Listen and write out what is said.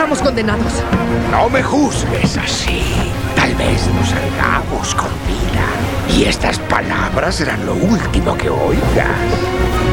estamos condenados. No me juzgues así. Tal vez nos salgamos con vida. Y estas palabras serán lo último que oigas.